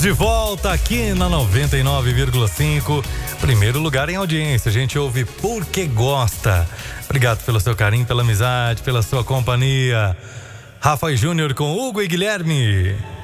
de volta aqui na 99,5. Primeiro lugar em audiência. A gente ouve porque gosta. Obrigado pelo seu carinho, pela amizade, pela sua companhia. Rafa e Júnior com Hugo e Guilherme.